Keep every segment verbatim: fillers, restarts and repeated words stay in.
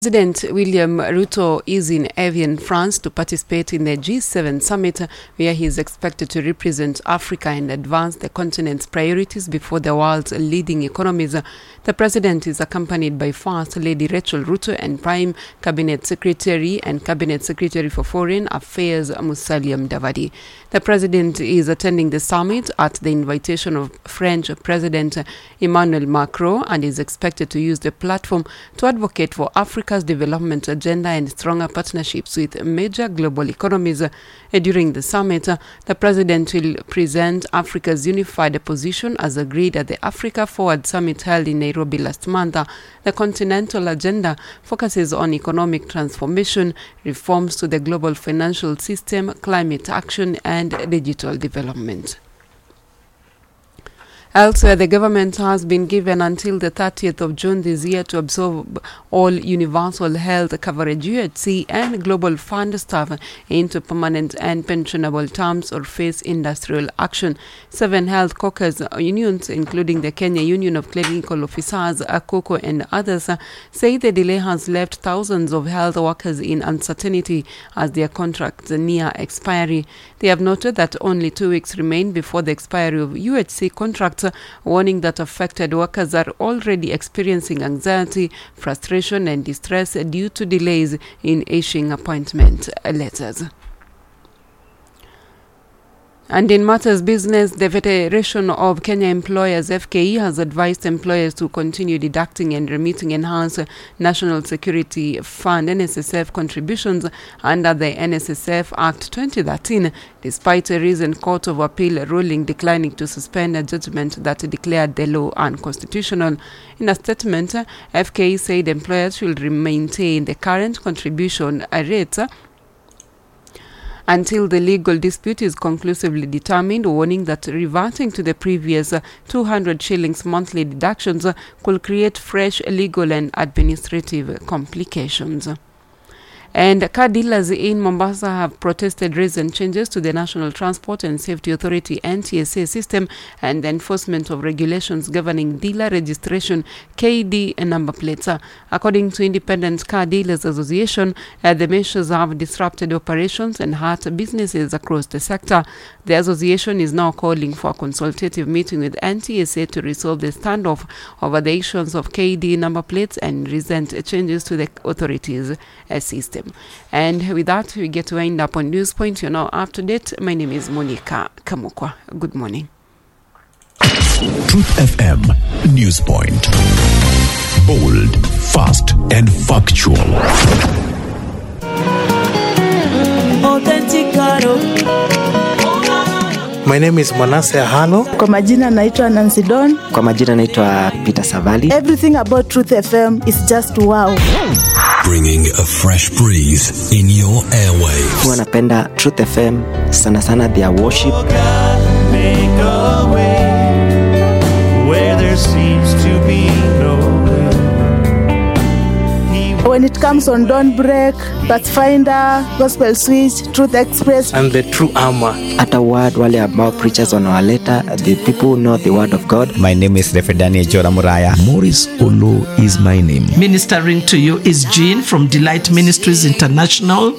President William Ruto is in Evian, France to participate in the G seven summit, where he is expected to represent Africa and advance the continent's priorities before the world's leading economies. The president is accompanied by First Lady Rachel Ruto and Prime Cabinet Secretary and Cabinet Secretary for Foreign Affairs Musalia Mudavadi. The president is attending the summit at the invitation of French President Emmanuel Macron and is expected to use the platform to advocate for Africa's development agenda and stronger partnerships with major global economies. During the summit, the president will present Africa's unified position as agreed at the Africa Forward Summit held in Nairobi last month. The continental agenda focuses on economic transformation, reforms to the global financial system, climate action, and digital development. Elsewhere, the government has been given until the thirtieth of June this year to absorb all universal health coverage U H C and Global Fund staff into permanent and pensionable terms or face industrial action. Seven health caucus unions, including the Kenya Union of Clinical Officers, ACOCO, and others, say the delay has left thousands of health workers in uncertainty as their contracts near expiry. They have noted that only two weeks remain before the expiry of U H C contracts, warning that affected workers are already experiencing anxiety, frustration, and distress due to delays in issuing appointment letters. And in matters business, the Federation of Kenya Employers F K E has advised employers to continue deducting and remitting enhanced National Security Fund N S S F contributions under the N S S F Act twenty thirteen, despite a recent Court of Appeal ruling declining to suspend a judgment that declared the law unconstitutional. In a statement, F K E said employers should maintain the current contribution rate until the legal dispute is conclusively determined, warning that reverting to the previous two hundred shillings monthly deductions could create fresh legal and administrative complications. And car dealers in Mombasa have protested recent changes to the National Transport and Safety Authority N T S A system and the enforcement of regulations governing dealer registration K D number plates. According to Independent Car Dealers Association, uh, the measures have disrupted operations and hurt businesses across the sector. The association is now calling for a consultative meeting with N T S A to resolve the standoff over the issuance of K D number plates and recent changes to the authority's uh, system. And with that, we get to wind up on News Point. You're now up to date. My name is Monica Kamukwa. Good morning. Truth F M News Point. Bold, fast, and factual. My name is Manasseh Halo. Kwa majina naitwa Nancy Don. Kwa majina naitwa Peter Savali. Everything about Truth F M is just wow. Bringing a fresh breeze in your airwaves. Huwa napenda Truth F M sana sana their worship. Oh God, make a way where there seems to be no way. When it comes on Dawn Break, Pathfinder, Gospel Switch, Truth Express, and the True Armor. At a word, wale about preachers on our letter, the people know the word of God. My name is Reverend Daniel Jora Muraya. Maurice Olo is my name. Ministering to you is Jean from Delight Ministries International.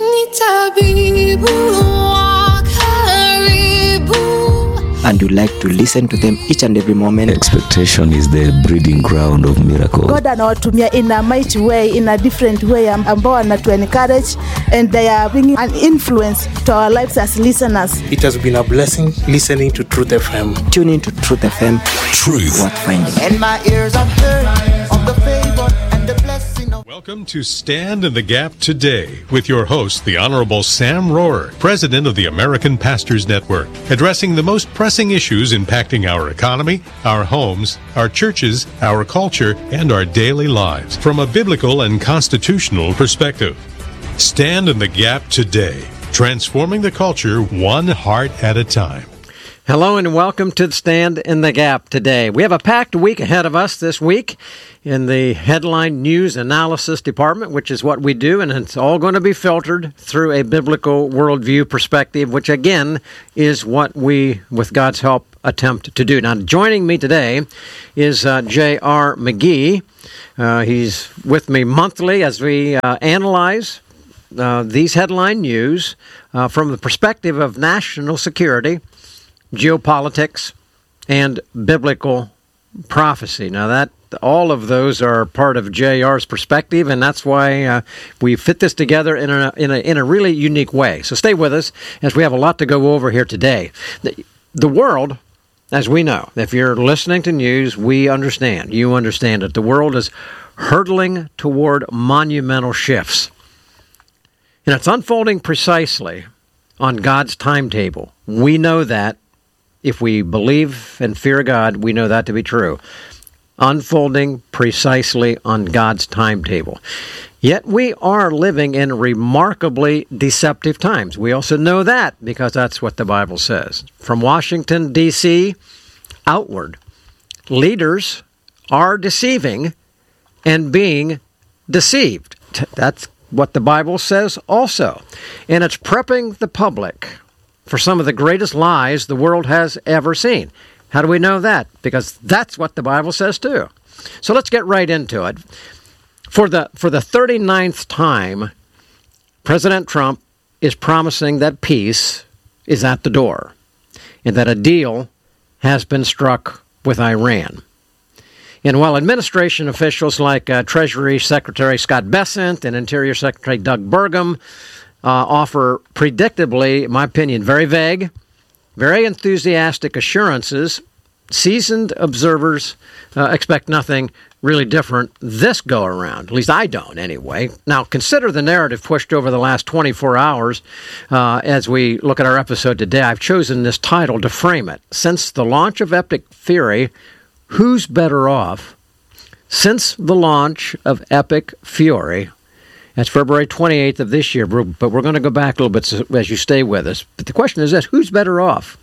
And you like to listen to them each and every moment. Expectation is the breeding ground of miracle. God anawatumia in a mighty way, in a different way, ambao wanatu encourage, and they are bringing an influence to our lives as listeners. It has been a blessing listening to Truth F M. Tune in to Truth F M. Truth. Worth finding. And my ears are heard of the favor and the blessing of... Welcome to Stand in the Gap Today with your host, the Honorable Sam Rohrer, President of the American Pastors Network, addressing the most pressing issues impacting our economy, our homes, our churches, our culture, and our daily lives from a biblical and constitutional perspective. Stand in the Gap Today, transforming the culture one heart at a time. Hello and welcome to Stand in the Gap Today. We have a packed week ahead of us this week in the headline news analysis department, which is what we do, and it's all going to be filtered through a biblical worldview perspective, which again is what we, with God's help, attempt to do. Now, joining me today is uh, J R. McGee. Uh, he's with me monthly as we uh, analyze uh, these headline news uh, from the perspective of national security, geopolitics, and biblical prophecy. Now, that all of those are part of J R's perspective, and that's why uh, we fit this together in a, in a in a really unique way. So stay with us as we have a lot to go over here today. The, the world, as we know, if you're listening to news, we understand. You understand it. The world is hurtling toward monumental shifts, and it's unfolding precisely on God's timetable. We know that. If we believe and fear God, we know that to be true. Unfolding precisely on God's timetable. Yet we are living in remarkably deceptive times. We also know that because that's what the Bible says. From Washington, D C outward, leaders are deceiving and being deceived. That's what the Bible says also. And it's prepping the public for some of the greatest lies the world has ever seen. How do we know that? Because that's what the Bible says too. So let's get right into it. For the for the thirty-ninth time, President Trump is promising that peace is at the door and that a deal has been struck with Iran. And while administration officials like uh, Treasury Secretary Scott Bessent and Interior Secretary Doug Burgum Uh, offer predictably, in my opinion, very vague, very enthusiastic assurances, seasoned observers uh, expect nothing really different this go-around. At least I don't, anyway. Now, consider the narrative pushed over the last twenty-four hours uh, as we look at our episode today. I've chosen this title to frame it. Since the launch of Epic Fury, who's better off? Since the launch of Epic Fury, that's February twenty-eighth of this year, but we're going to go back a little bit as you stay with us. But the question is this, who's better off?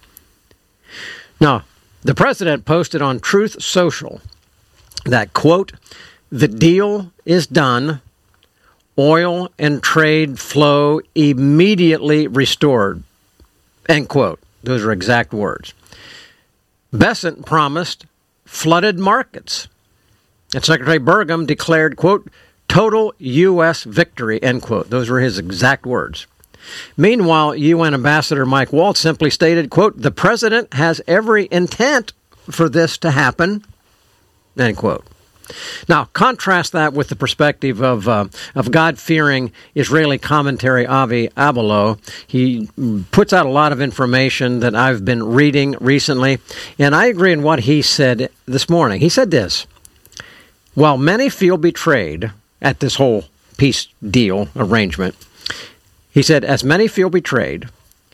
Now, the president posted on Truth Social that, quote, the deal is done, oil and trade flow immediately restored, end quote. Those are exact words. Bessent promised flooded markets. And Secretary Burgum declared, quote, total U S victory, end quote. Those were his exact words. Meanwhile, U N Ambassador Mike Waltz simply stated, quote, the president has every intent for this to happen, end quote. Now, contrast that with the perspective of uh, of God-fearing Israeli commentary Avi Abelo. He puts out a lot of information that I've been reading recently, and I agree in what he said this morning. He said this, while many feel betrayed at this whole peace deal arrangement, he said, as many feel betrayed,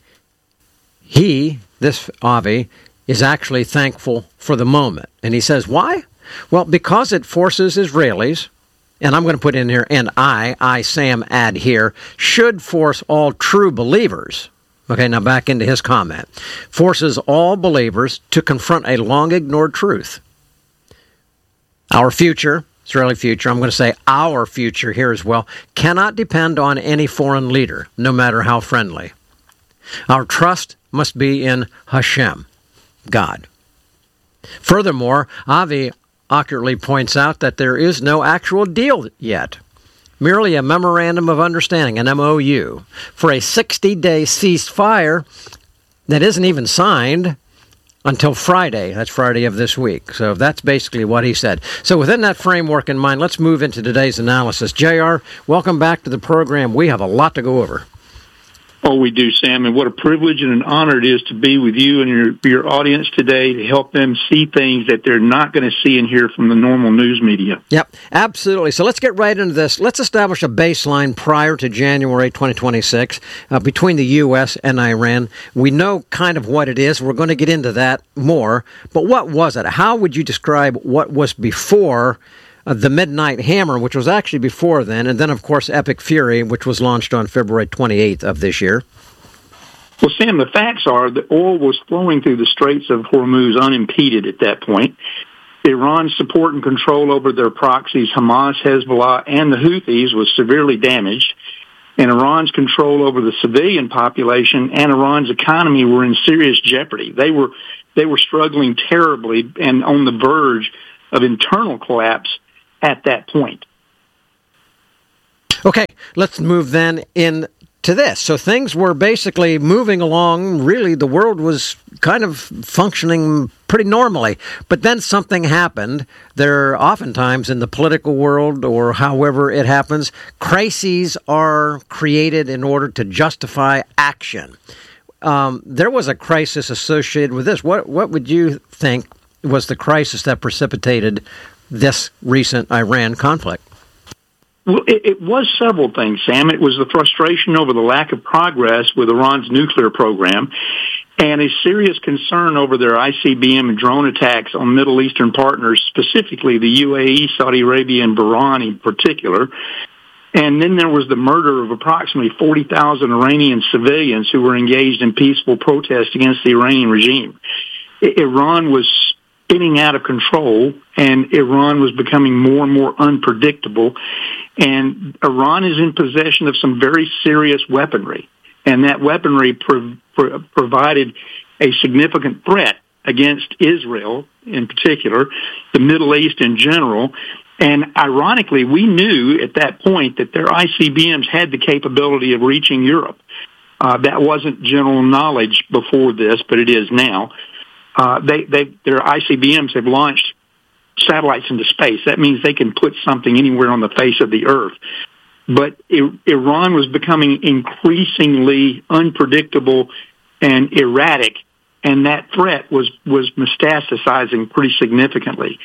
he, this Avi, is actually thankful for the moment. And he says, why? Well, because it forces Israelis, and I'm going to put in here, and I, I, Sam, add here, should force all true believers, okay, now back into his comment, forces all believers to confront a long-ignored truth. Our future, Israeli future, I'm going to say our future here as well, cannot depend on any foreign leader, no matter how friendly. Our trust must be in Hashem, God. Furthermore, Avi accurately points out that there is no actual deal yet, merely a memorandum of understanding, an M O U, for a sixty-day ceasefire that isn't even signed until Friday. That's Friday of this week. So that's basically what he said. So within that framework in mind, let's move into today's analysis. J R, welcome back to the program. We have a lot to go over. Oh, we do, Sam, and what a privilege and an honor it is to be with you and your your audience today to help them see things that they're not going to see and hear from the normal news media. Yep, absolutely. So let's get right into this. Let's establish a baseline prior to January twenty twenty-six uh, between the U S and Iran. We know kind of what it is. We're going to get into that more. But what was it? How would you describe what was before Uh, the Midnight Hammer, which was actually before then, and then, of course, Epic Fury, which was launched on February twenty-eighth of this year? Well, Sam, the facts are that oil was flowing through the Straits of Hormuz unimpeded at that point. Iran's support and control over their proxies, Hamas, Hezbollah, and the Houthis, was severely damaged. And Iran's control over the civilian population and Iran's economy were in serious jeopardy. They were they were struggling terribly and on the verge of internal collapse at that point. Okay, let's move then in to this. So things were basically moving along. Really, the world was kind of functioning pretty normally. But then something happened. There, oftentimes in the political world, or however it happens, crises are created in order to justify action. Um, there was a crisis associated with this. What what would you think was the crisis that precipitated this recent Iran conflict? Well, it, it was several things, Sam. It was the frustration over the lack of progress with Iran's nuclear program and a serious concern over their I C B M and drone attacks on Middle Eastern partners, specifically the U A E, Saudi Arabia, and Bahrain in particular. And then there was the murder of approximately forty thousand Iranian civilians who were engaged in peaceful protest against the Iranian regime. I- Iran was spinning out of control, and Iran was becoming more and more unpredictable. And Iran is in possession of some very serious weaponry, and that weaponry pro- pro- provided a significant threat against Israel in particular, the Middle East in general. And ironically, we knew at that point that their I C B Ms had the capability of reaching Europe. Uh, that wasn't general knowledge before this, but it is now. Uh, they, they, their I C B Ms have launched satellites into space. That means they can put something anywhere on the face of the earth. But I- Iran was becoming increasingly unpredictable and erratic, and that threat was, was metastasizing pretty significantly.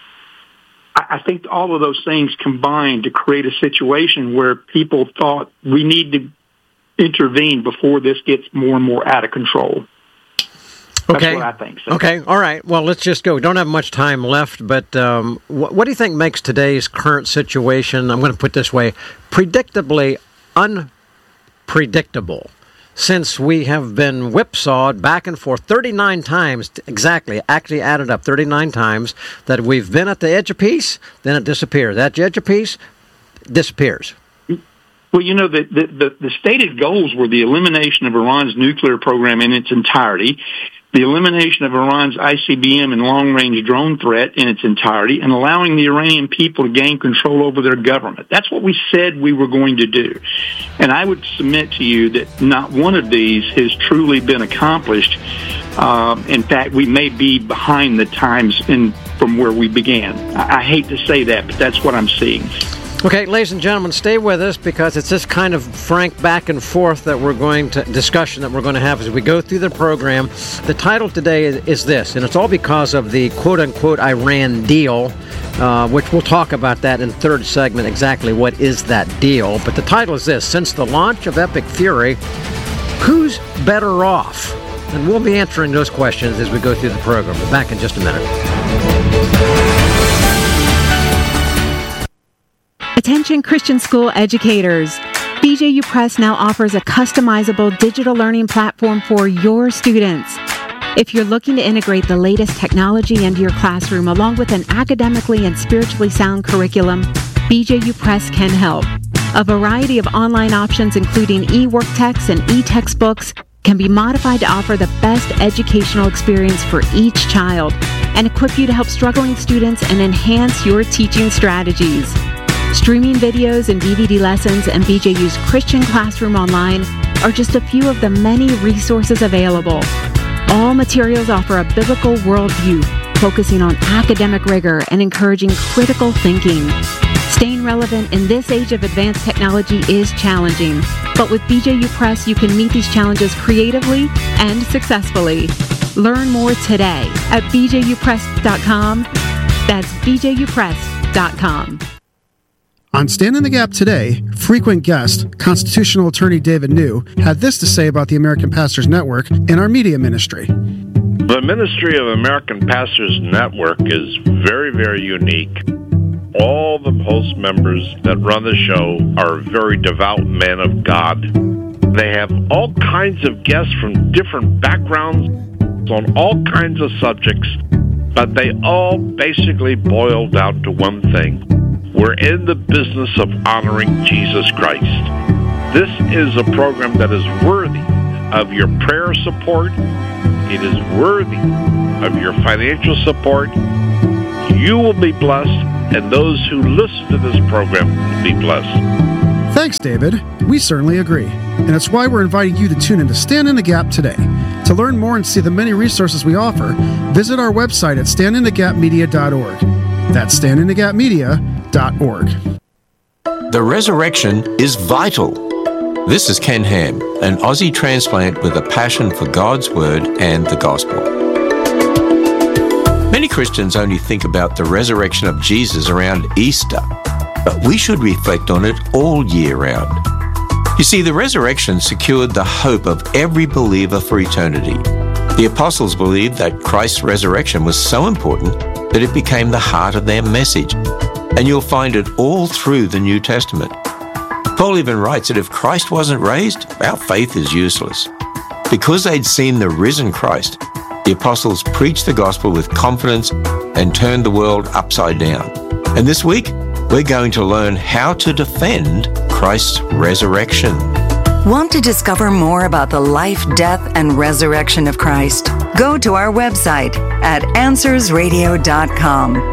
I, I think all of those things combined to create a situation where people thought we need to intervene before this gets more and more out of control. That's Okay. what I think. So. Okay. All right. Well, let's just go. We don't have much time left, but um, wh- what do you think makes today's current situation, I'm going to put it this way, predictably unpredictable? Since we have been whipsawed back and forth thirty-nine times, exactly, actually added up thirty-nine times, that we've been at the edge of peace, then it disappears. At the edge of peace, disappears. Well, you know, the, the, the, the stated goals were the elimination of Iran's nuclear program in its entirety, the elimination of Iran's I C B M and long-range drone threat in its entirety, and allowing the Iranian people to gain control over their government. That's what we said we were going to do. And I would submit to you that not one of these has truly been accomplished. Um, in fact, we may be behind the times in from where we began. I, I hate to say that, but that's what I'm seeing. Okay, ladies and gentlemen, stay with us because it's this kind of frank back and forth that we're going to discussion that we're going to have as we go through the program. The title today is, is this, and it's all because of the quote-unquote Iran deal, uh, which we'll talk about that in third segment, exactly what is that deal. But the title is this: Since the launch of Epic Fury, who's better off? And we'll be answering those questions as we go through the program. We're back in just a minute. Attention Christian school educators. B J U Press now offers a customizable digital learning platform for your students. If you're looking to integrate the latest technology into your classroom along with an academically and spiritually sound curriculum, B J U Press can help. A variety of online options including e-work texts and e-textbooks can be modified to offer the best educational experience for each child and equip you to help struggling students and enhance your teaching strategies. Streaming videos and D V D lessons and B J U's Christian Classroom Online are just a few of the many resources available. All materials offer a biblical worldview, focusing on academic rigor and encouraging critical thinking. Staying relevant in this age of advanced technology is challenging, but with B J U Press, you can meet these challenges creatively and successfully. Learn more today at b j u press dot com. That's b j u press dot com. On Stand in the Gap today, frequent guest, constitutional attorney David New, had this to say about the American Pastors Network and our media ministry. The ministry of American Pastors Network is very, very unique. All the host members that run the show are very devout men of God. They have all kinds of guests from different backgrounds on all kinds of subjects, but they all basically boil down to one thing. We're in the business of honoring Jesus Christ. This is a program that is worthy of your prayer support. It is worthy of your financial support. You will be blessed, and those who listen to this program will be blessed. Thanks, David. We certainly agree. And it's why we're inviting you to tune in to Stand in the Gap today. To learn more and see the many resources we offer, visit our website at stand in the gap media dot org. That's stand in the gap media dot org. The resurrection is vital. This is Ken Ham, an Aussie transplant with a passion for God's Word and the Gospel. Many Christians only think about the resurrection of Jesus around Easter, but we should reflect on it all year round. You see, the resurrection secured the hope of every believer for eternity. The apostles believed that Christ's resurrection was so important that it became the heart of their message, and you'll find it all through the New Testament. Paul even writes that if Christ wasn't raised, our faith is useless. Because they'd seen the risen Christ, the apostles preached the gospel with confidence and turned the world upside down. And this week, we're going to learn how to defend Christ's resurrection. Want to discover more about the life, death, and resurrection of Christ? Go to our website at answers radio dot com.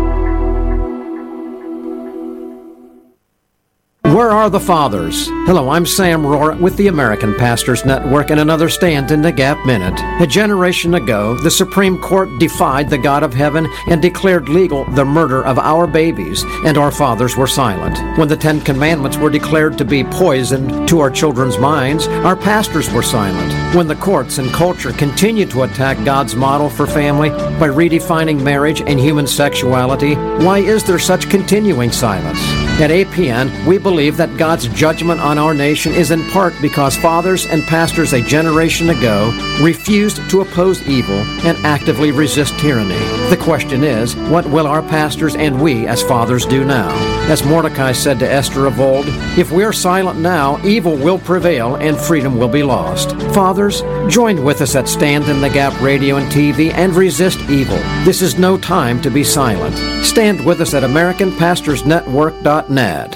Where are the fathers? Hello, I'm Sam Rohr with the American Pastors Network and another Stand in the Gap Minute. A generation ago, the Supreme Court defied the God of heaven and declared legal the murder of our babies, and our fathers were silent. When the Ten Commandments were declared to be poison to our children's minds, our pastors were silent. When the courts and culture continued to attack God's model for family by redefining marriage and human sexuality, why is there such continuing silence? At A P N, we believe that God's judgment on our nation is in part because fathers and pastors a generation ago refused to oppose evil and actively resist tyranny. The question is, what will our pastors and we as fathers do now? As Mordecai said to Esther of old, if we're silent now, evil will prevail and freedom will be lost. Fathers, join with us at Stand in the Gap Radio and T V and resist evil. This is no time to be silent. Stand with us at american pastors network dot net.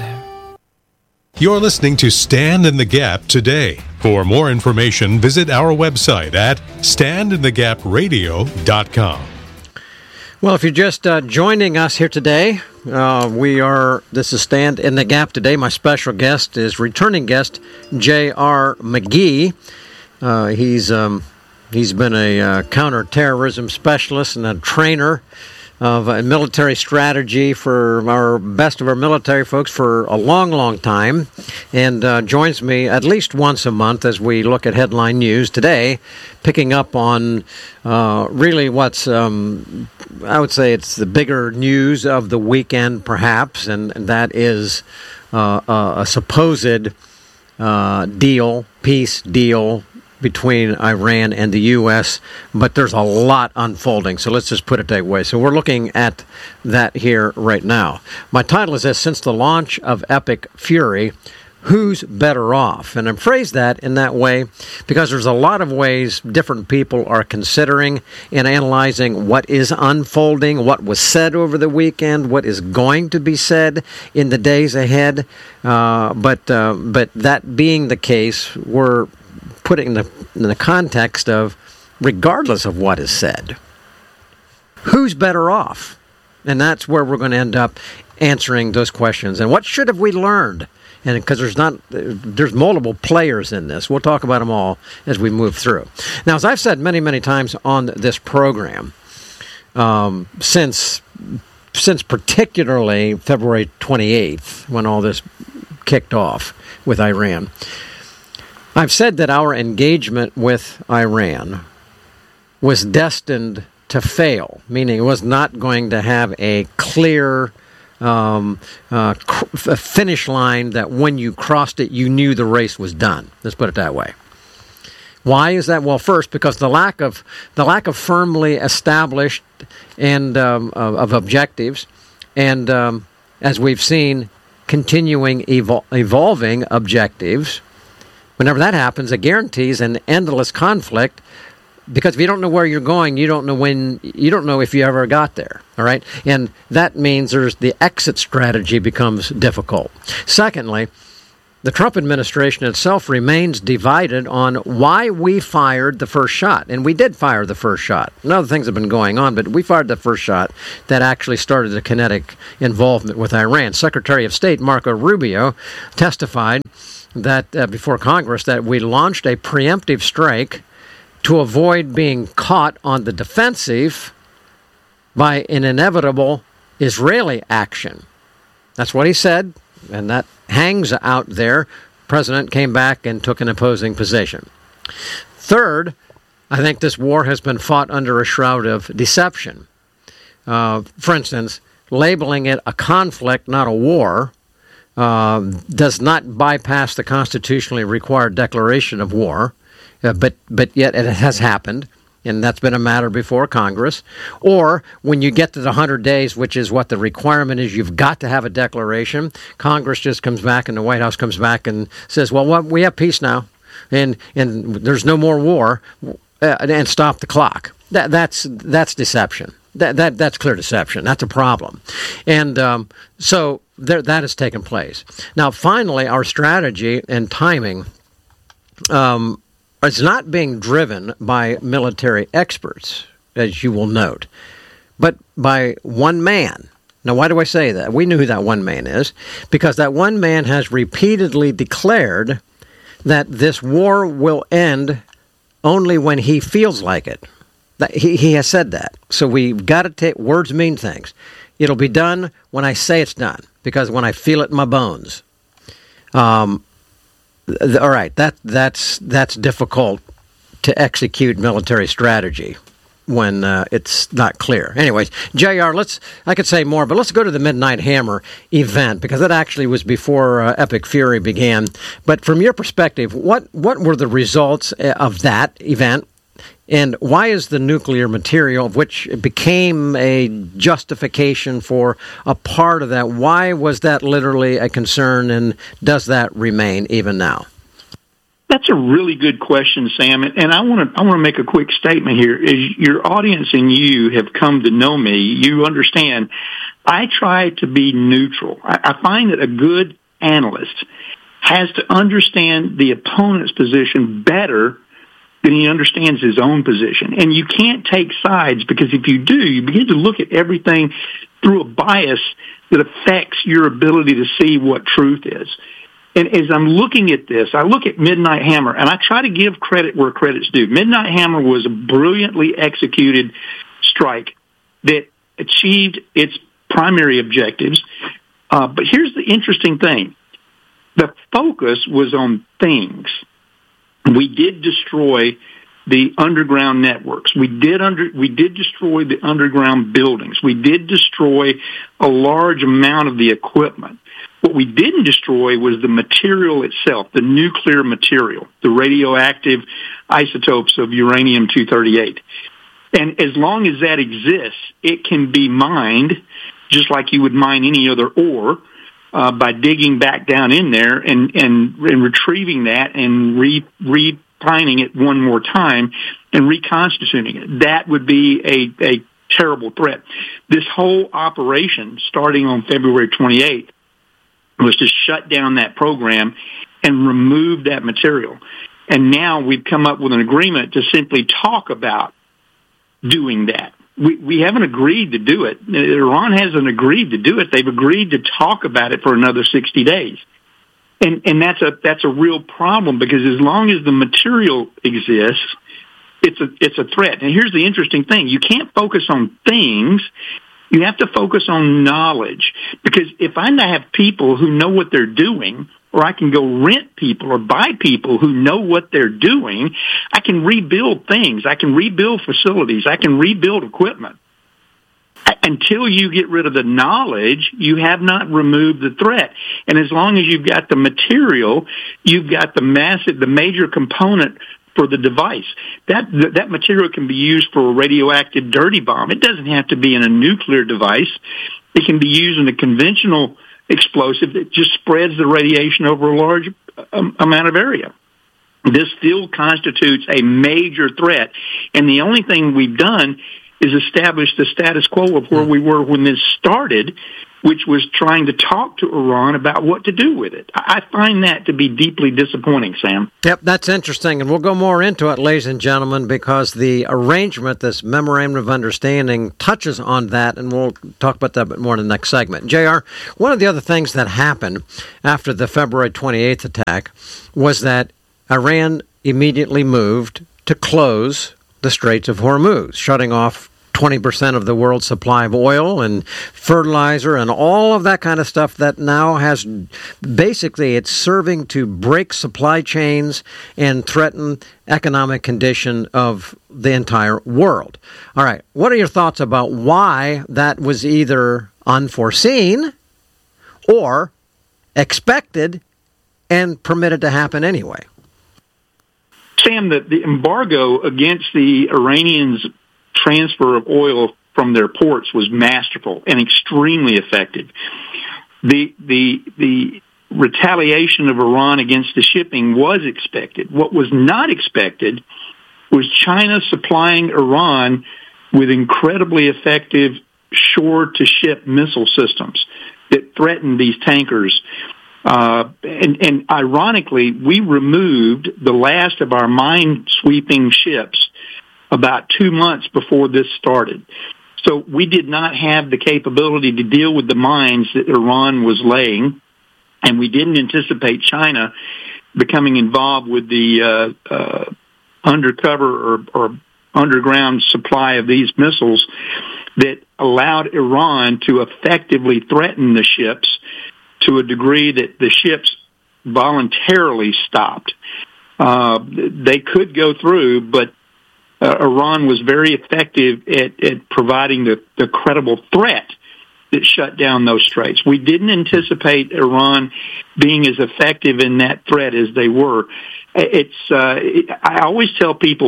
You're listening to Stand in the Gap today. For more information, visit our website at stand in the gap radio dot com. Well, if you're just uh, joining us here today, uh, we are, this is Stand in the Gap today. My special guest is returning guest J R McGee. Uh, he's um, he's been a uh, counterterrorism specialist and a trainer of uh, military strategy for our best of our military folks for a long, long time, and uh, joins me at least once a month as we look at headline news today, picking up on uh, really what's, um, I would say it's the bigger news of the weekend, perhaps, and, and that is uh, a, a supposed uh, deal, peace deal, between Iran and the U S, but there's a lot unfolding, so let's just put it that way. So we're looking at that here right now. My title is this: Since the Launch of Epic Fury, Who's Better Off? And I phrase that in that way because there's a lot of ways different people are considering and analyzing what is unfolding, what was said over the weekend, what is going to be said in the days ahead. Uh, but uh, but that being the case, we're putting in the, in the context of, regardless of what is said, who's better off? And that's where we're going to end up answering those questions. And what should have we learned? And because there's not, there's multiple players in this. We'll talk about them all as we move through. Now, as I've said many, many times on this program, um, since since particularly February twenty-eighth, when all this kicked off with Iran, I've said that our engagement with Iran was destined to fail, meaning it was not going to have a clear um, uh, cr- finish line that when you crossed it, you knew the race was done. Let's put it that way. Why is that? Well, first, because the lack of the lack of firmly established and um, of, of objectives, and um, as we've seen, continuing evol- evolving objectives. Whenever that happens, it guarantees an endless conflict, because if you don't know where you're going, you don't know when, you don't know if you ever got there, all right? And that means there's the exit strategy becomes difficult. Secondly, the Trump administration itself remains divided on why we fired the first shot. And we did fire the first shot. No other things have been going on, but we fired the first shot that actually started the kinetic involvement with Iran. Secretary of State Marco Rubio testified that uh, before Congress that we launched a preemptive strike to avoid being caught on the defensive by an inevitable Israeli action. That's what he said. And that hangs out there. President came back and took an opposing position. Third, I think this war has been fought under a shroud of deception. Uh, for instance, labeling it a conflict, not a war, uh, does not bypass the constitutionally required declaration of war, uh, but, but yet it has happened. And that's been a matter before Congress. Or when you get to the one hundred days, which is what the requirement is, you've got to have a declaration. Congress just comes back and the White House comes back and says, well, well we have peace now, and and there's no more war, uh, and stop the clock. That, that's that's deception. That, that That's clear deception. That's a problem. And um, so there, that has taken place. Now, finally, our strategy and timing um it's not being driven by military experts, as you will note, but by one man. Now, why do I say that? We knew who that one man is, because that one man has repeatedly declared that this war will end only when he feels like it. That, he, he has said that. So we've got to take, words mean things. It'll be done when I say it's done, because when I feel it in my bones. Um, All right, that that's that's difficult to execute military strategy when uh, it's not clear. Anyways, J R, let's I could say more, but let's go to the Midnight Hammer event, because that actually was before uh, Epic Fury began. But from your perspective, what what were the results of that event? And why is the nuclear material, which became a justification for a part of that, why was that literally a concern, and does that remain even now? That's a really good question, Sam. And I want to I want to make a quick statement here. As your audience and you have come to know me, you understand I try to be neutral. I, I find that a good analyst has to understand the opponent's position better than he understands his own position. And you can't take sides, because if you do, you begin to look at everything through a bias that affects your ability to see what truth is. And as I'm looking at this, I look at Midnight Hammer, and I try to give credit where credit's due. Midnight Hammer was a brilliantly executed strike that achieved its primary objectives. Uh, but here's the interesting thing. The focus was on things. We did destroy the underground networks. We did under we did destroy the underground buildings. We did destroy a large amount of the equipment. What we didn't destroy was the material itself, the nuclear material, the radioactive isotopes of uranium two thirty-eight. And as long as that exists, it can be mined just like you would mine any other ore. Uh, by digging back down in there and, and, and retrieving that and re, refining it one more time and reconstituting it. That would be a, a terrible threat. This whole operation, starting on February twenty-eighth, was to shut down that program and remove that material. And now we've come up with an agreement to simply talk about doing that. We, we haven't agreed to do it. Iran hasn't agreed to do it. They've agreed to talk about it for another sixty days. And, and that's a, that's a real problem, because as long as the material exists, it's a, it's a threat. And here's the interesting thing. You can't focus on things. You have to focus on knowledge, because if I have people who know what they're doing, or I can go rent people or buy people who know what they're doing, I can rebuild things. I can rebuild facilities. I can rebuild equipment. Until you get rid of the knowledge, you have not removed the threat. And as long as you've got the material, you've got the massive, the major component for the device. That that material can be used for a radioactive dirty bomb. It doesn't have to be in a nuclear device. It can be used in a conventional explosive that just spreads the radiation over a large um, amount of area. This still constitutes a major threat, and the only thing we've done is establish the status quo of where we were when this started, which was trying to talk to Iran about what to do with it. I find that to be deeply disappointing, Sam. Yep, that's interesting, and we'll go more into it, ladies and gentlemen, because the arrangement, this Memorandum of Understanding, touches on that, and we'll talk about that a bit more in the next segment. J R, one of the other things that happened after the February twenty-eighth attack was that Iran immediately moved to close the Straits of Hormuz, shutting off twenty percent of the world's supply of oil and fertilizer and all of that kind of stuff that now has basically it's serving to break supply chains and threaten economic condition of the entire world. All right. What are your thoughts about why that was either unforeseen or expected and permitted to happen anyway? Sam, the, the embargo against the Iranians' transfer of oil from their ports was masterful and extremely effective. The the the retaliation of Iran against the shipping was expected. What was not expected was China supplying Iran with incredibly effective shore-to-ship missile systems that threatened these tankers. Uh, and, and ironically, we removed the last of our mine-sweeping ships about two months before this started. So we did not have the capability to deal with the mines that Iran was laying, and we didn't anticipate China becoming involved with the uh, uh, undercover or, or underground supply of these missiles that allowed Iran to effectively threaten the ships to a degree that the ships voluntarily stopped. Uh, they could go through, but Uh, Iran was very effective at, at providing the, the credible threat that shut down those straits. We didn't anticipate Iran being as effective in that threat as they were. It's uh, it, I always tell people,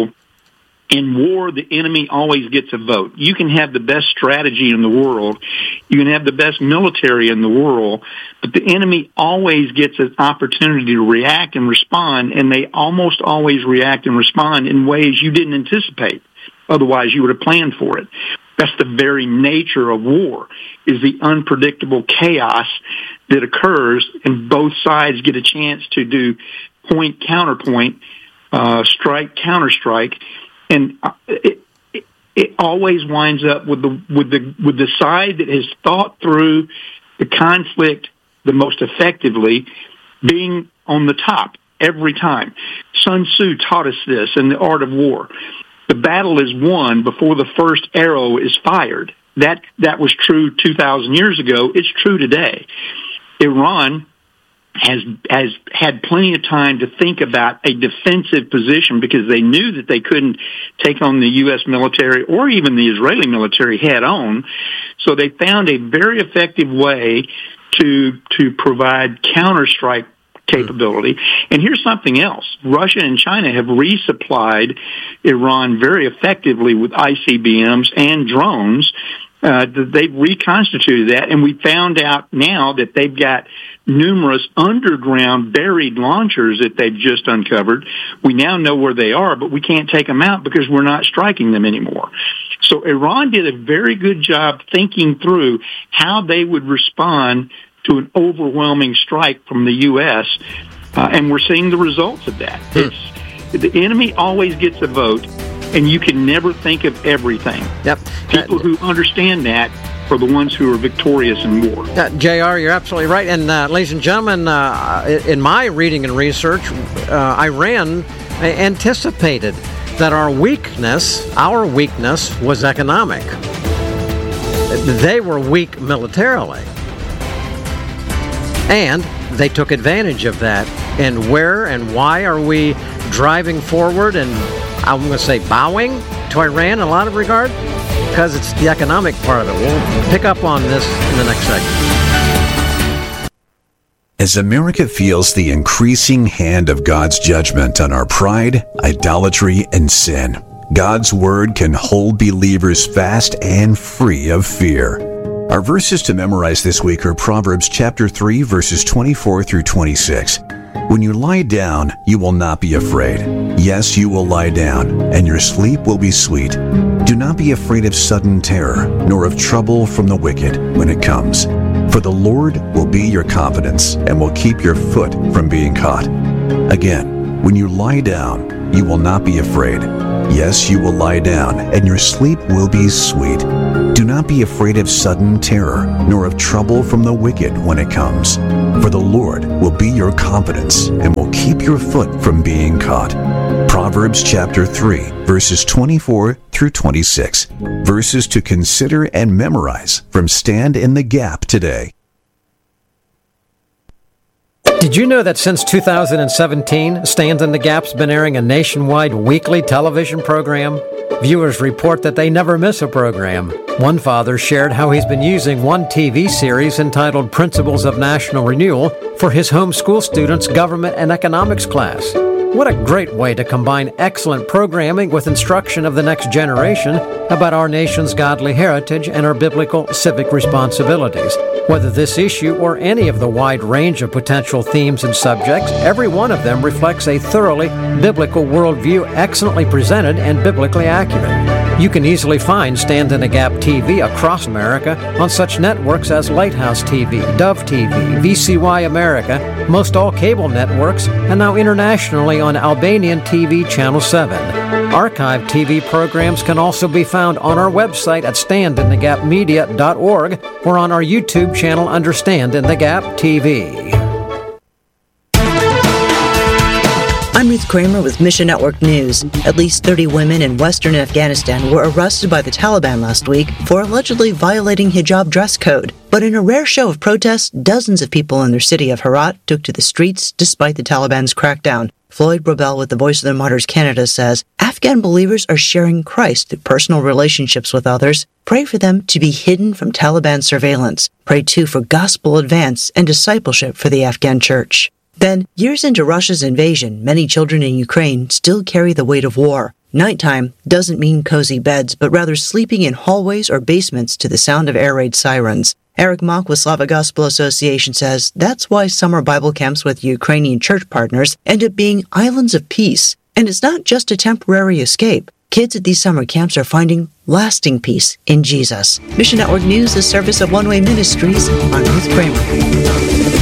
in war, the enemy always gets a vote. You can have the best strategy in the world, you can have the best military in the world, but the enemy always gets an opportunity to react and respond, and they almost always react and respond in ways you didn't anticipate. Otherwise, you would have planned for it. That's the very nature of war, is the unpredictable chaos that occurs, and both sides get a chance to do point, counterpoint, uh, strike, counterstrike. And it, it, it always winds up with the with the with the side that has thought through the conflict the most effectively being on the top every time. Sun Tzu taught us this in The Art of War. The battle is won before the first arrow is fired. That that was true two thousand years ago. It's true today. Iran has has had plenty of time to think about a defensive position because they knew that they couldn't take on the U S military or even the Israeli military head on. So they found a very effective way to to provide counterstrike capability. And here's something else. Russia and China have resupplied Iran very effectively with I C B Ms and drones. Uh, they've reconstituted that, and we found out now that they've got numerous underground buried launchers that they've just uncovered. We now know where they are, but we can't take them out because we're not striking them anymore. So Iran did a very good job thinking through how they would respond to an overwhelming strike from the U S, uh, and we're seeing the results of that. It's, the enemy always gets a vote, and you can never think of everything. Yep. People who understand that are the ones who are victorious in war. Uh, J R, you're absolutely right. And uh, ladies and gentlemen, uh, in my reading and research, uh, Iran anticipated that our weakness, our weakness was economic. They were weak militarily. And they took advantage of that. And where and why are we driving forward and, I'm going to say, bowing to Iran in a lot of regard? Because it's the economic part of it. We'll pick up on this in the next segment. As America feels the increasing hand of God's judgment on our pride, idolatry, and sin, God's word can hold believers fast and free of fear. Our verses to memorize this week are Proverbs chapter three, verses twenty-four through twenty-six. When you lie down, you will not be afraid. Yes, you will lie down, and your sleep will be sweet. Do not be afraid of sudden terror, nor of trouble from the wicked when it comes. For the Lord will be your confidence and will keep your foot from being caught. Again, when you lie down, you will not be afraid. Yes, you will lie down, and your sleep will be sweet. Do not be afraid of sudden terror, nor of trouble from the wicked when it comes. For the Lord will be your confidence and will keep your foot from being caught. Proverbs chapter three, verses twenty-four through twenty-six. Verses to consider and memorize from Stand in the Gap today. Did you know that since two thousand seventeen, Stand in the Gap's been airing a nationwide weekly television program? Viewers report that they never miss a program. One father shared how he's been using one T V series entitled Principles of National Renewal for his homeschool students' government and economics class. What a great way to combine excellent programming with instruction of the next generation about our nation's godly heritage and our biblical civic responsibilities. Whether this issue or any of the wide range of potential themes and subjects, every one of them reflects a thoroughly biblical worldview, excellently presented and biblically accurate. You can easily find Stand in the Gap T V across America on such networks as Lighthouse T V, Dove T V, V C Y America, most all cable networks, and now internationally on Albanian T V Channel seven. Archive T V programs can also be found on our website at stand in the gap media dot org or on our YouTube channel under Stand in the Gap T V. I'm Ruth Kramer with Mission Network News. At least thirty women in western Afghanistan were arrested by the Taliban last week for allegedly violating hijab dress code. But in a rare show of protest, dozens of people in their city of Herat took to the streets despite the Taliban's crackdown. Floyd Brobel with the Voice of the Martyrs Canada says, Afghan believers are sharing Christ through personal relationships with others. Pray for them to be hidden from Taliban surveillance. Pray too for gospel advance and discipleship for the Afghan church. Then, years into Russia's invasion, many children in Ukraine still carry the weight of war. Nighttime doesn't mean cozy beds, but rather sleeping in hallways or basements to the sound of air raid sirens. Eric Mock with Slavic Gospel Association says that's why summer Bible camps with Ukrainian church partners end up being islands of peace. And it's not just a temporary escape. Kids at these summer camps are finding lasting peace in Jesus. Mission Network News, a service of One Way Ministries. I'm Ruth Kramer.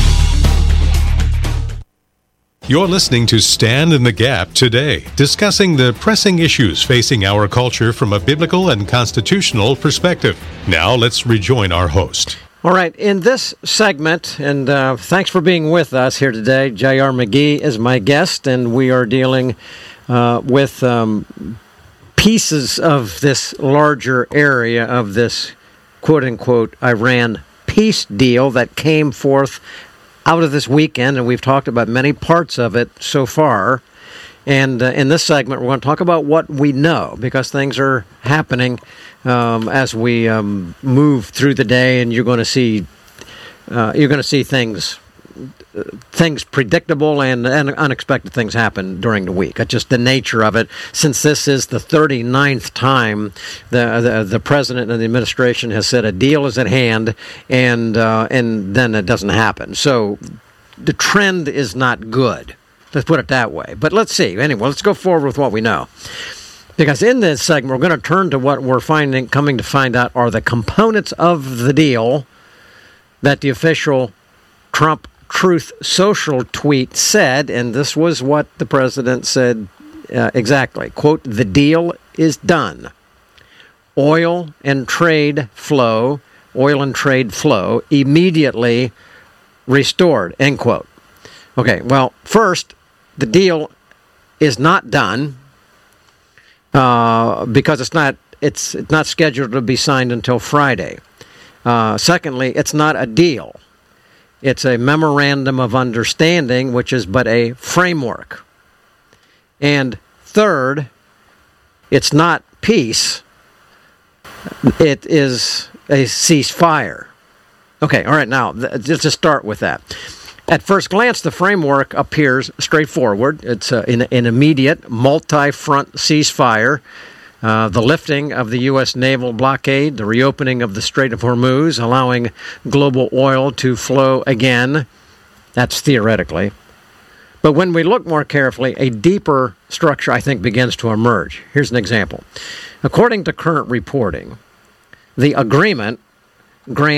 You're listening to Stand in the Gap today, discussing the pressing issues facing our culture from a biblical and constitutional perspective. Now let's rejoin our host. All right, in this segment, and uh, thanks for being with us here today, J R. McGee is my guest, and we are dealing uh, with um, pieces of this larger area of this quote-unquote Iran peace deal that came forth out of this weekend, and we've talked about many parts of it so far. And uh, in this segment, we're going to talk about what we know, because things are happening um, as we um, move through the day, and you're going to see uh, you're going to see things uh, things predictable and, and unexpected things happen during the week. It's just the nature of it. Since this is the thirty-ninth time the the, the president and the administration has said a deal is at hand, and uh, and then it doesn't happen. So the trend is not good. Let's put it that way. But let's see. Anyway, let's go forward with what we know. Because in this segment, we're going to turn to what we're finding, coming to find out are the components of the deal that the official Trump Truth Social tweet said, and this was what the president said uh, exactly. Quote, the deal is done. Oil and trade flow, oil and trade flow immediately restored, end quote. Okay, well, first, the deal is not done uh, because it's not it's it's not scheduled to be signed until Friday. Uh, secondly, it's not a deal. It's a memorandum of understanding, which is but a framework. And third, it's not peace. It is a ceasefire. Okay, all right, now, th- just to start with that. At first glance, the framework appears straightforward. It's uh, an, an immediate, multi-front ceasefire, uh, the lifting of the U S naval blockade, the reopening of the Strait of Hormuz, allowing global oil to flow again. That's theoretically. But when we look more carefully, a deeper structure, I think, begins to emerge. Here's an example. According to current reporting, the agreement grants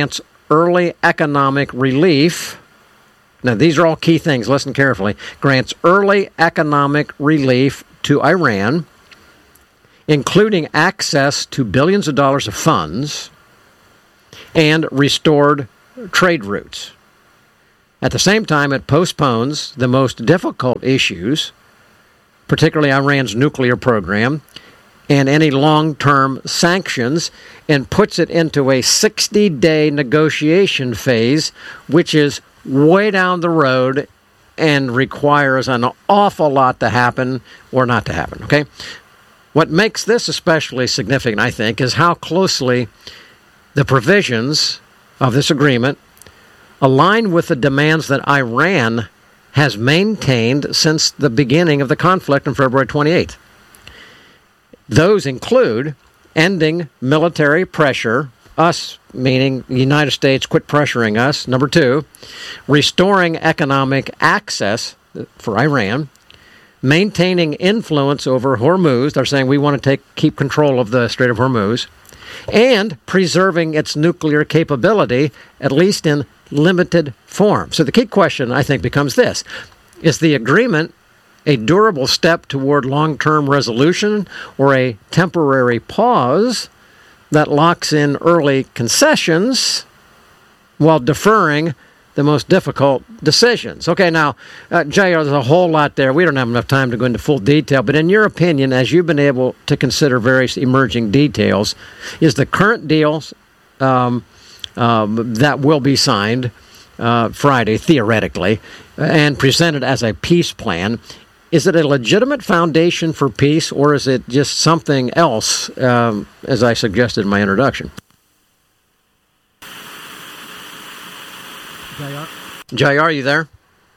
early economic relief. Now, these are all key things. Listen carefully. Grants early economic relief to Iran, including access to billions of dollars of funds and restored trade routes. At the same time, it postpones the most difficult issues, particularly Iran's nuclear program, and any long-term sanctions, and puts it into a sixty-day negotiation phase, which is way down the road and requires an awful lot to happen or not to happen, okay? What makes this especially significant, I think, is how closely the provisions of this agreement align with the demands that Iran has maintained since the beginning of the conflict on February twenty-eighth. Those include ending military pressure, us meaning the United States quit pressuring us. Number two, restoring economic access for Iran, maintaining influence over Hormuz. They're saying we want to take keep control of the Strait of Hormuz, and preserving its nuclear capability, at least in limited form. So the key question, I think, becomes this. Is the agreement a durable step toward long-term resolution or a temporary pause that locks in early concessions while deferring the most difficult decisions? Okay, now, uh, J R, there's a whole lot there. We don't have enough time to go into full detail, but in your opinion, as you've been able to consider various emerging details, is the current deal um, um, that will be signed uh, Friday, theoretically, and presented as a peace plan, is it a legitimate foundation for peace, or is it just something else, um, as I suggested in my introduction? J R? J R, are you there?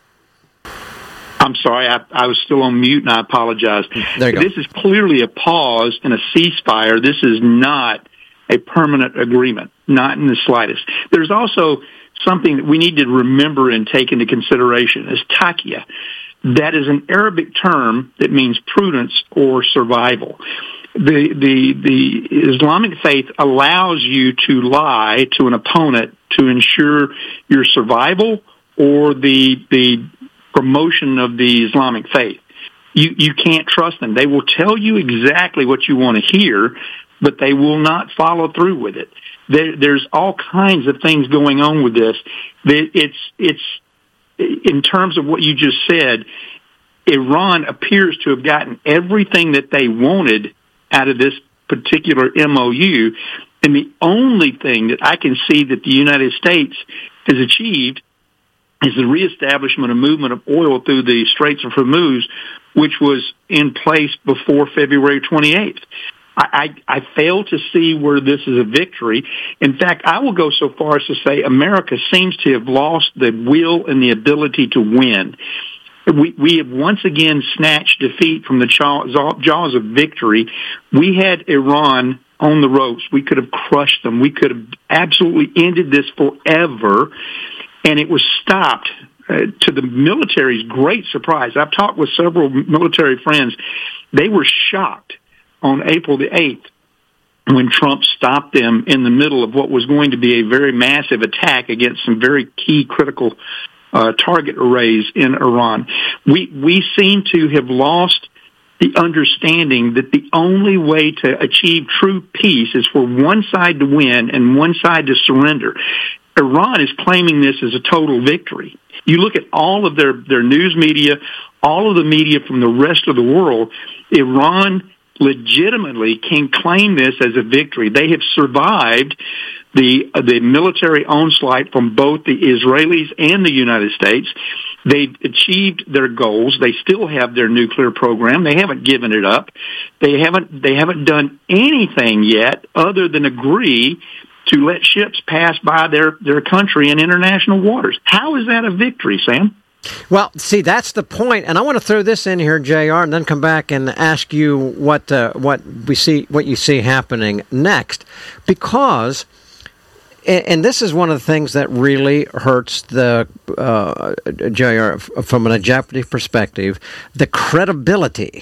I'm sorry, I, I was still on mute, and I apologize. There you go. This is clearly a pause and a ceasefire. This is not a permanent agreement, not in the slightest. There's also something that we need to remember and take into consideration, is taqiyya. That is an Arabic term that means prudence or survival. The, the, the Islamic faith allows you to lie to an opponent to ensure your survival or the, the promotion of the Islamic faith. You, you can't trust them. They will tell you exactly what you want to hear, but they will not follow through with it. There, there's all kinds of things going on with this. It's, it's, in terms of what you just said, Iran appears to have gotten everything that they wanted out of this particular M O U, and the only thing that I can see that the United States has achieved is the reestablishment of movement of oil through the Straits of Hormuz, which was in place before February twenty-eighth. I, I, I fail to see where this is a victory. In fact, I will go so far as to say America seems to have lost the will and the ability to win. We, we have once again snatched defeat from the jaws of victory. We had Iran on the ropes. We could have crushed them. We could have absolutely ended this forever, and it was stopped uh, to the military's great surprise. I've talked with several military friends. They were shocked on April the eighth when Trump stopped them in the middle of what was going to be a very massive attack against some very key critical uh, target arrays in Iran. We, we seem to have lost the understanding that the only way to achieve true peace is for one side to win and one side to surrender. Iran is claiming this as a total victory. You look at all of their, their news media, all of the media from the rest of the world, Iran legitimately can claim this as a victory. They have survived the uh, the military onslaught from both the Israelis and the United States. They've achieved their goals. They still have their nuclear program. They haven't given it up. They haven't they haven't done anything yet other than agree to let ships pass by their, their country in international waters. How is that a victory, Sam? Well, see, that's the point, and I want to throw this in here, J R, and then come back and ask you what uh, what we see, what you see happening next, because, and, and this is one of the things that really hurts the uh, J R from an objective perspective, the credibility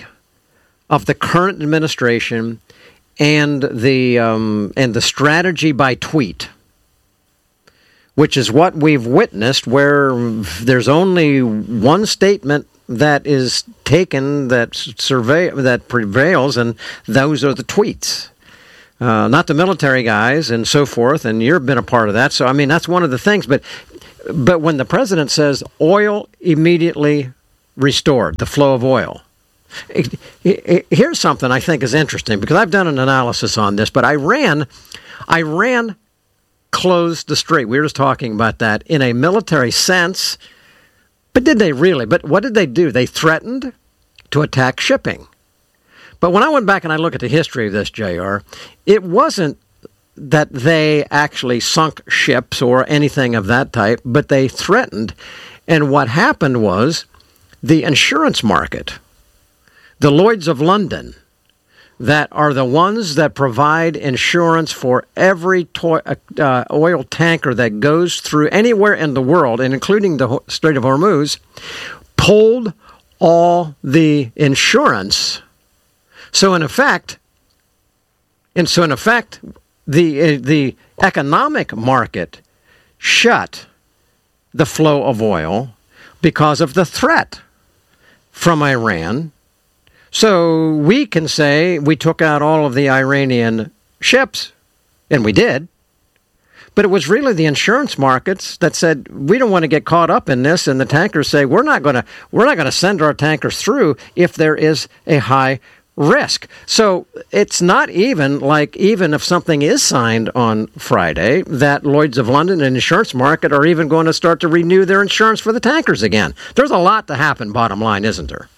of the current administration and the um, and the strategy by tweet. which is what we've witnessed, where there's only one statement that is taken that survey that prevails, and those are the tweets. Uh, not the military guys and so forth, and you've been a part of that. So, I mean, that's one of the things. But but when the president says oil immediately restored, the flow of oil, it, it, here's something I think is interesting, because I've done an analysis on this, but Iran, Iran closed the strait. We were just talking about that in a military sense. But did they really? But what did they do? They threatened to attack shipping. But when I went back and I look at the history of this, J R, it wasn't that they actually sunk ships or anything of that type, but they threatened. And what happened was the insurance market, the Lloyd's of London, that are the ones that provide insurance for every to- uh, oil tanker that goes through anywhere in the world, and including the Strait of Hormuz, pulled all the insurance. So in effect, and so in effect, the uh, the economic market shut the flow of oil because of the threat from Iran. So we can say we took out all of the Iranian ships, and we did. But it was really the insurance markets that said we don't want to get caught up in this, and the tankers say we're not going to we're not going to send our tankers through if there is a high risk. So it's not even like, even if something is signed on Friday, that Lloyd's of London and insurance market are even going to start to renew their insurance for the tankers again. There's a lot to happen, bottom line, isn't there?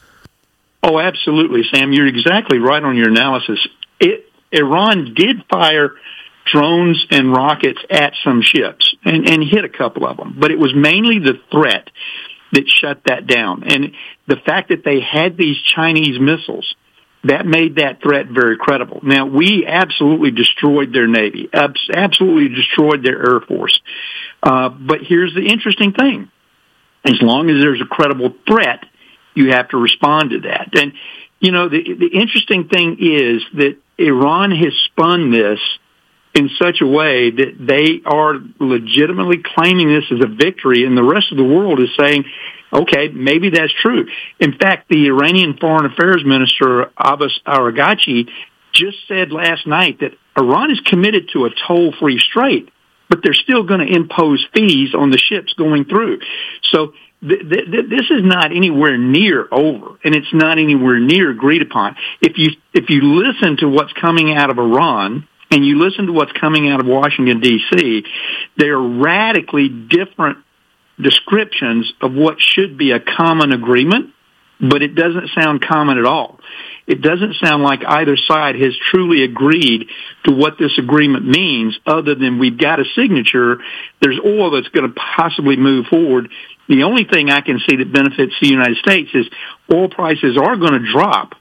Oh, absolutely, Sam. You're exactly right on your analysis. It, Iran did fire drones and rockets at some ships and, and hit a couple of them, but it was mainly the threat that shut that down. And the fact that they had these Chinese missiles, that made that threat very credible. Now, we absolutely destroyed their Navy, absolutely destroyed their Air Force. Uh, but here's the interesting thing. As long as there's a credible threat, you have to respond to that. And, you know, the, the interesting thing is that Iran has spun this in such a way that they are legitimately claiming this as a victory, and the rest of the world is saying, okay, maybe that's true. In fact, the Iranian Foreign Affairs Minister, Abbas Araghchi, just said last night that Iran is committed to a toll-free strait, but they're still going to impose fees on the ships going through. So th- th- th- this is not anywhere near over, and it's not anywhere near agreed upon. If you if you listen to what's coming out of Iran and you listen to what's coming out of Washington, D C, they're radically different descriptions of what should be a common agreement, but it doesn't sound common at all. It doesn't sound like either side has truly agreed to what this agreement means, other than we've got a signature, there's oil that's going to possibly move forward. The only thing I can see that benefits the United States is oil prices are going to drop,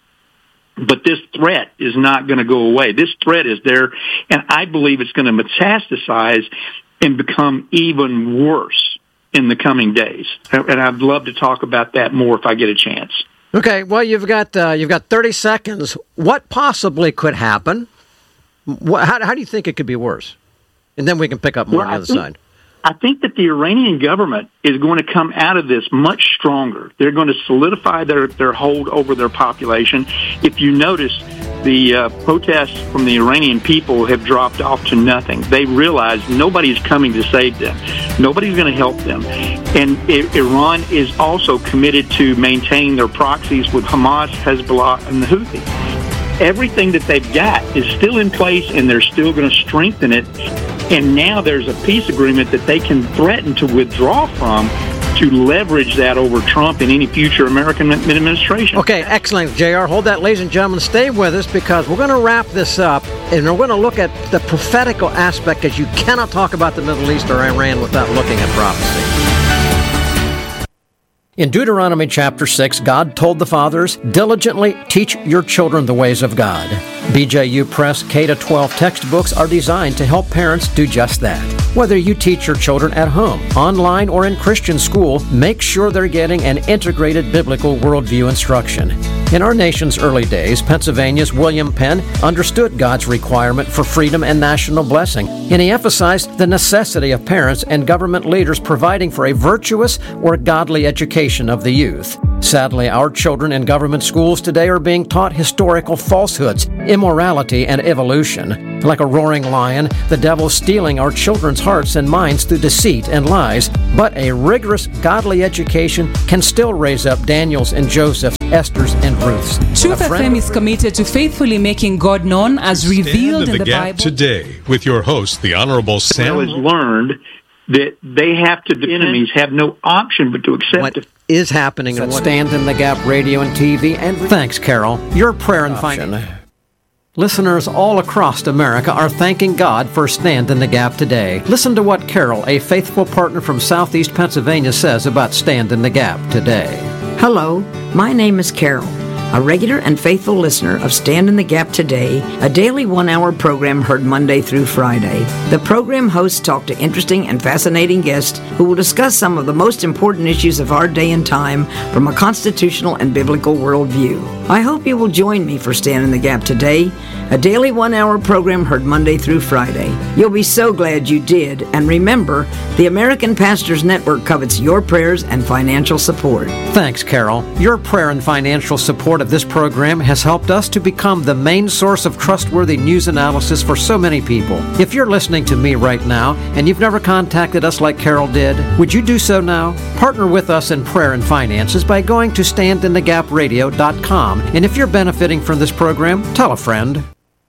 but this threat is not going to go away. This threat is there, and I believe it's going to metastasize and become even worse in the coming days. And I'd love to talk about that more if I get a chance. Okay, well, you've got uh, you've got thirty seconds. What possibly could happen? What, how, how do you think it could be worse? And then we can pick up more well, on the other think, side. I think that the Iranian government is going to come out of this much stronger. They're going to solidify their, their hold over their population. If you notice, the uh, protests from the Iranian people have dropped off to nothing. They realize nobody's coming to save them. Nobody's going to help them. And I- Iran is also committed to maintaining their proxies with Hamas, Hezbollah, and the Houthis. Everything that they've got is still in place, and they're still going to strengthen it. And now there's a peace agreement that they can threaten to withdraw from to leverage that over Trump and any future American administration. Okay, excellent, J R. Hold that, ladies and gentlemen. Stay with us, because we're going to wrap this up, and we're going to look at the prophetical aspect, because you cannot talk about the Middle East or Iran without looking at prophecy. In Deuteronomy chapter six, God told the fathers, diligently teach your children the ways of God. B J U Press K to twelve textbooks are designed to help parents do just that. Whether you teach your children at home, online, or in Christian school, make sure they're getting an integrated biblical worldview instruction. In our nation's early days, Pennsylvania's William Penn understood God's requirement for freedom and national blessing, and he emphasized the necessity of parents and government leaders providing for a virtuous or godly education of the youth. Sadly, our children in government schools today are being taught historical falsehoods, immorality, and evolution. Like a roaring lion, the devil's stealing our children's hearts and minds through deceit and lies. But a rigorous, godly education can still raise up Daniels and Josephs, Esther's and Ruth's. Truth F M is committed to faithfully making God known as revealed Stand in in the, the Gap Bible. Today with your host, the Honorable Sam. Well, has learned that they have to, the enemies have no option but to accept What it. is happening and what Stand in the Gap radio and T V. And thanks, Carol. Your prayer and finance. Listeners all across America are thanking God for Stand in the Gap today. Listen to what Carol, a faithful partner from Southeast Pennsylvania, says about Stand in the Gap today. Hello, my name is Carol, a regular and faithful listener of Stand in the Gap Today, a daily one-hour program heard Monday through Friday. The program hosts talk to interesting and fascinating guests who will discuss some of the most important issues of our day and time from a constitutional and biblical worldview. I hope you will join me for Stand in the Gap Today, a daily one-hour program heard Monday through Friday. You'll be so glad you did, and remember, the American Pastors Network covets your prayers and financial support. Thanks, Carol. Your prayer and financial support of this program has helped us to become the main source of trustworthy news analysis for so many people. If you're listening to me right now and you've never contacted us like Carol did, would you do so now? Partner with us in prayer and finances by going to stand in the gap radio dot com. And if you're benefiting from this program, tell a friend.